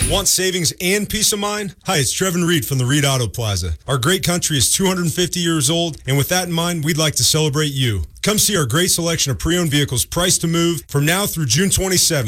Want savings and peace of mind? Hi, it's Trevin Reed from the Reed Auto Plaza. Our great country is 250 years old, and with that in mind, we'd like to celebrate you. Come see our great selection of pre-owned vehicles priced to move from now through June 27th.